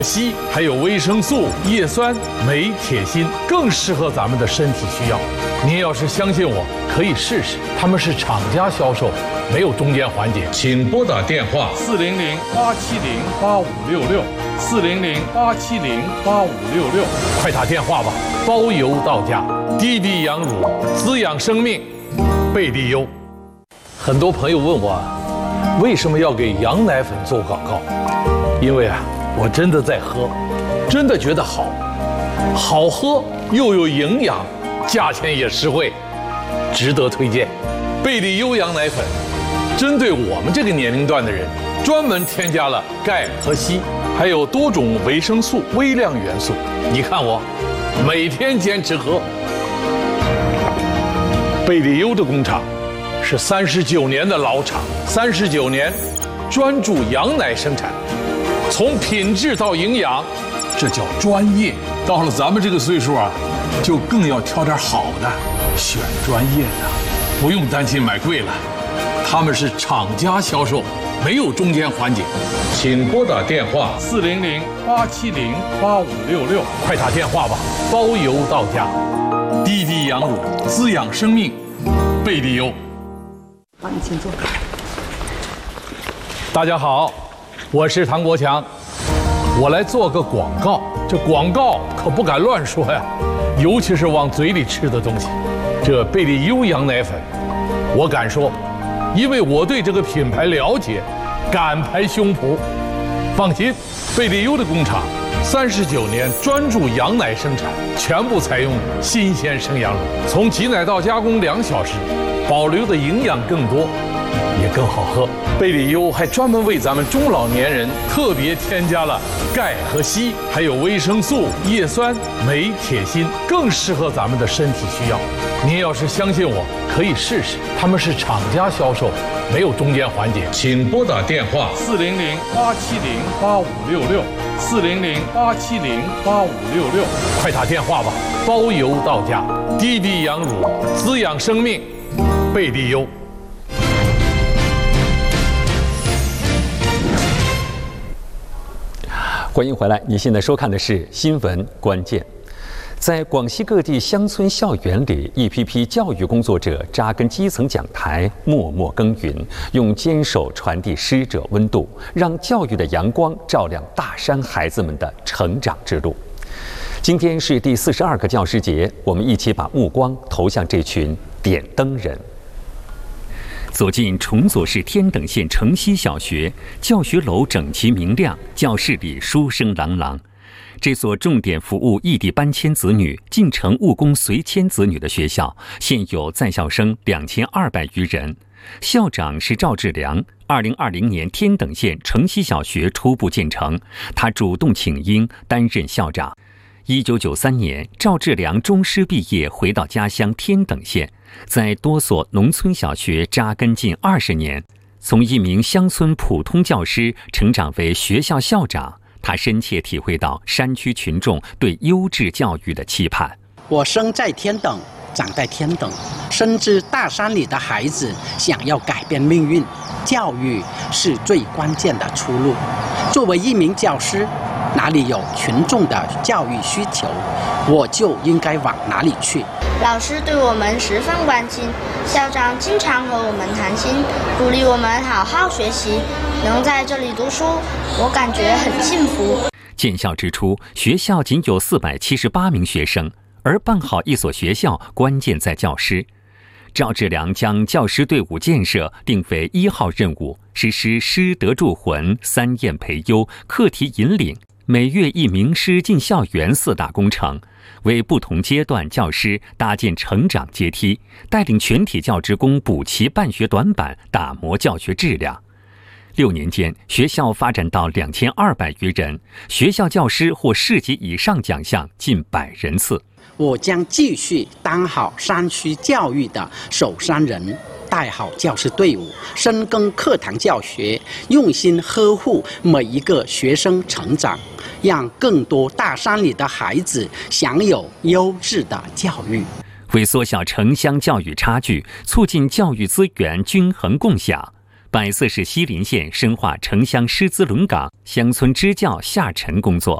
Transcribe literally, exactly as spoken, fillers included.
硒还有维生素、叶酸、镁、铁、锌，更适合咱们的身体需要。您要是相信我，可以试试。他们是厂家销售，没有中间环节。请拨打电话四零零八七零八五六六，四零零八七零八五六六，快打电话吧，包邮到家。滴滴羊乳，滋养生命，贝利优。很多朋友问我，为什么要给羊奶粉做广告？因为啊。我真的在喝，真的觉得好，好喝又有营养，价钱也实惠，值得推荐。贝利优羊奶粉，针对我们这个年龄段的人，专门添加了钙和硒，还有多种维生素、微量元素。你看我，每天坚持喝。贝利优的工厂是三十九年的老厂，三十九年专注羊奶生产。从品质到营养，这叫专业。到了咱们这个岁数啊，就更要挑点好的，选专业的，不用担心买贵了。他们是厂家销售，没有中间环节。请拨打电话四零零八七零八五六六，快打电话吧，包邮到家。滴滴羊乳，滋养生命，贝利优。 好，你请坐。 大家好。我是唐国强，我来做个广告。这广告可不敢乱说呀，尤其是往嘴里吃的东西。这贝利优羊奶粉，我敢说，因为我对这个品牌了解，敢拍胸脯。放心，贝利优的工厂三十九年专注羊奶生产，全部采用新鲜生羊乳，从挤奶到加工两小时，保留的营养更多。也更好喝。贝利优还专门为咱们中老年人特别添加了钙和硒，还有维生素、叶酸、镁、铁、锌，更适合咱们的身体需要。您要是相信我，可以试试。他们是厂家销售，没有中间环节。请拨打电话四零零八七零八五六六，四零零八七零八五六六，快打电话吧，包邮到家。滴滴羊乳，滋养生命，贝利优。 欢迎回来，你现在收看的是新闻关键。在广西各地乡村校园里，一批批教育工作者扎根基层讲台，默默耕耘，用坚守传递师者温度，让教育的阳光照亮大山孩子们的成长之路。今天是第四十二个教师节，我们一起把目光投向这群点灯人。走进崇左市天等县城西小学，教学楼整齐明亮，教室里书声朗朗。这所重点服务异地搬迁子女、进城务工随迁子女的学校，现有在校生两千二百余人。校长是赵志良。二零二零年天等县城西小学初步建成，他主动请缨担任校长。一九九三年，赵志良中师毕业，回到家乡天等县，在多所农村小学扎根近二十年，从一名乡村普通教师成长为学校校长。他深切体会到山区群众对优质教育的期盼。 我生在天等，长在天等，深知大山里的孩子想要改变命运，教育是最关键的出路。作为一名教师，哪里有群众的教育需求，我就应该往哪里去。 老师对我们十分关心，校长经常和我们谈心，鼓励我们好好学习。能在这里读书，我感觉很幸福。 建校之初，学校仅有四百七十八名学生，而办好一所学校，关键在教师。赵志良将教师队伍建设定为一号任务，实施师德铸魂、三验培优、课题引领、每月一名师进校园四大工程，为不同阶段教师搭建成长阶梯，带领全体教职工补齐办学短板，打磨教学质量。六年间，学校发展到两千二百余人，学校教师获市级以上奖项近百人次。 我将继续当好山区教育的守山人，带好教师队伍，深耕课堂教学，用心呵护每一个学生成长，让更多大山里的孩子享有优质的教育。 为缩小城乡教育差距，促进教育资源均衡共享， 百色市西林县深化城乡师资轮岗乡村支教下沉工作。